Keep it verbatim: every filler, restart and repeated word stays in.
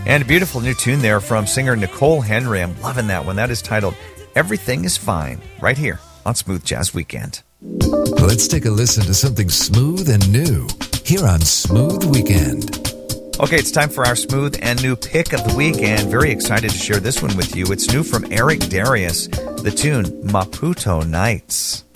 And a beautiful new tune there from singer Nicole Henry. I'm loving that one. That is titled Everything is Fine, right here on Smooth Jazz Weekend. Let's take a listen to something smooth and new here on Smooth Weekend. Okay, it's time for our smooth and new pick of the week, and very excited to share this one with you. It's new from Eric Darius, the tune Maputo Nights.